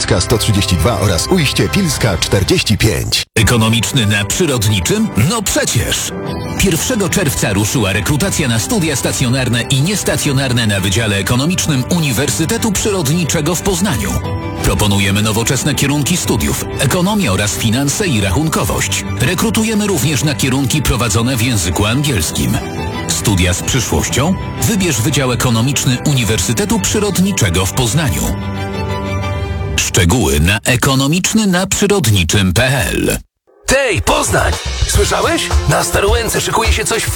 Witebska 132 oraz Ujście Pilska 45. Ekonomiczny na przyrodniczym? No przecież! 1 czerwca ruszyła rekrutacja na studia stacjonarne i niestacjonarne na Wydziale Ekonomicznym Uniwersytetu Przyrodniczego w Poznaniu. Proponujemy nowoczesne kierunki studiów, ekonomię oraz finanse i rachunkowość. Rekrutujemy również na kierunki prowadzone w języku angielskim. Studia z przyszłością? Wybierz Wydział Ekonomiczny Uniwersytetu Przyrodniczego w Poznaniu. Szczegóły na ekonomicznynaprzyrodniczym.pl. Tej, Poznań! Słyszałeś? Na Starołęce szykuje się coś